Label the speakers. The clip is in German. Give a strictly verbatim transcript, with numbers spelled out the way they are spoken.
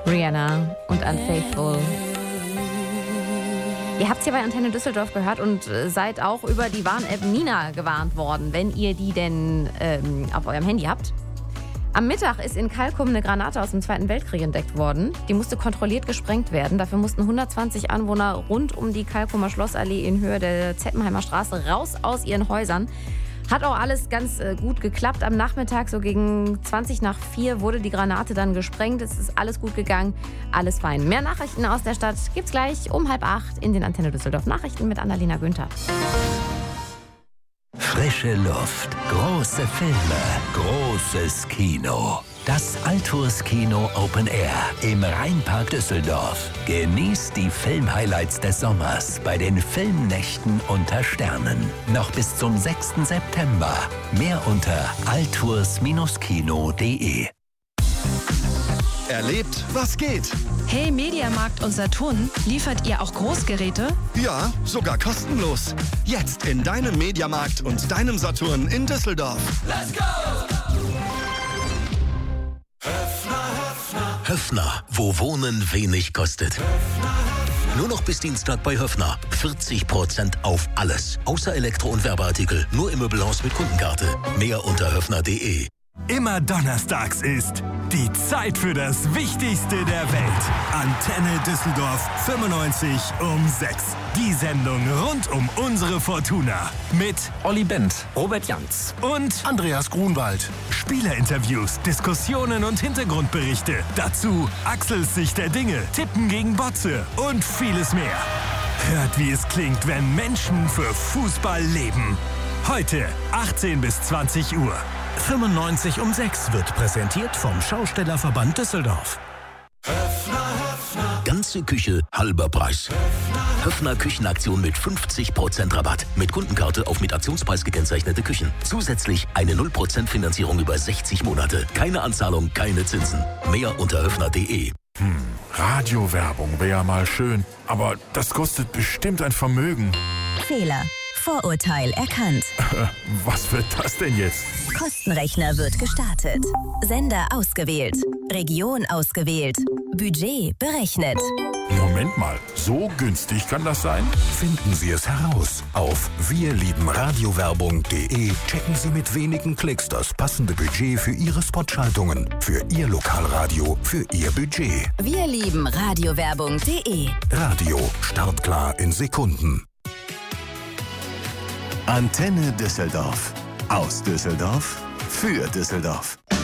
Speaker 1: Rihanna und Unfaithful. Ihr habt es hier bei Antenne Düsseldorf gehört und seid auch über die Warn-App Nina gewarnt worden, wenn ihr die denn ähm, auf eurem Handy habt. Am Mittag ist in Kalkum eine Granate aus dem Zweiten Weltkrieg entdeckt worden. Die musste kontrolliert gesprengt werden. Dafür mussten hundertzwanzig Anwohner rund um die Kalkumer Schlossallee in Höhe der Zeppenheimer Straße raus aus ihren Häusern. Hat auch alles ganz äh, gut geklappt. Am Nachmittag, so gegen zwanzig nach vier, wurde die Granate dann gesprengt. Es ist alles gut gegangen, alles fein. Mehr Nachrichten aus der Stadt gibt's gleich um halb acht in den Antenne Düsseldorf Nachrichten mit Annalena Günther.
Speaker 2: Frische Luft, große Filme, großes Kino. Das Altours Kino Open Air im Rheinpark Düsseldorf. Genießt die Filmhighlights des Sommers bei den Filmnächten unter Sternen. Noch bis zum sechsten September. Mehr unter altours kino punkt de.
Speaker 3: Erlebt, was geht.
Speaker 4: Hey, Mediamarkt und Saturn, liefert ihr auch Großgeräte?
Speaker 3: Ja, sogar kostenlos. Jetzt in deinem Mediamarkt und deinem Saturn in Düsseldorf.
Speaker 5: Let's go!
Speaker 2: Höffner, wo Wohnen wenig kostet. Nur noch bis Dienstag bei Höffner. vierzig Prozent auf alles. Außer Elektro- und Werbeartikel. Nur im Möbelhaus mit Kundenkarte. Mehr unter höffner punkt de.
Speaker 6: Immer donnerstags ist die Zeit für das Wichtigste der Welt. Antenne Düsseldorf fünfundneunzig um sechs. Die Sendung rund um unsere Fortuna. Mit
Speaker 7: Olli Bent, Robert Jans
Speaker 6: und
Speaker 3: Andreas Grunwald.
Speaker 6: Spielerinterviews, Diskussionen und Hintergrundberichte. Dazu Axels Sicht der Dinge, Tippen gegen Botze und vieles mehr. Hört, wie es klingt, wenn Menschen für Fußball leben. Heute achtzehn bis zwanzig Uhr.
Speaker 2: fünfundneunzig um sechs wird präsentiert vom Schaustellerverband Düsseldorf. Ganze Küche, halber Preis. Höffner Küchenaktion mit fünfzig Prozent Rabatt. Mit Kundenkarte auf mit Aktionspreis gekennzeichnete Küchen. Zusätzlich eine null Prozent Finanzierung über sechzig Monate. Keine Anzahlung, keine Zinsen. Mehr unter höffner punkt de.
Speaker 8: Hm, Radiowerbung wäre ja mal schön, aber das kostet bestimmt ein Vermögen.
Speaker 9: Fehler. Vorurteil erkannt.
Speaker 8: Was wird das denn jetzt?
Speaker 9: Kostenrechner wird gestartet. Sender ausgewählt. Region ausgewählt. Budget berechnet.
Speaker 8: Moment mal, so günstig kann das sein?
Speaker 2: Finden Sie es heraus. Auf wir lieben radiowerbung punkt de checken Sie mit wenigen Klicks das passende Budget für Ihre Spotschaltungen. Für Ihr Lokalradio, für Ihr Budget.
Speaker 9: Wir lieben radiowerbung punkt de.
Speaker 2: Radio, startklar in Sekunden.
Speaker 3: Antenne Düsseldorf. Aus Düsseldorf für Düsseldorf.